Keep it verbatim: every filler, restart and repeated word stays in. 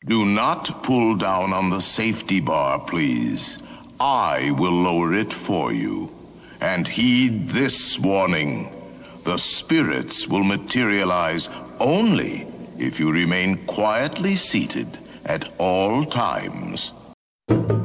Do not pull down on the safety bar, please. I will lower it for you. And heed this warning. The spirits will materialize only if you remain quietly seated at all times.